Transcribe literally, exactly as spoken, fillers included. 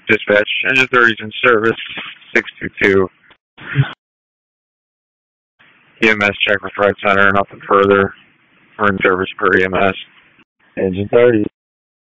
Dispatch, engine thirty's in service, six two two. E M S check with Flight Center, nothing further. We're in service per E M S. Engine thirty.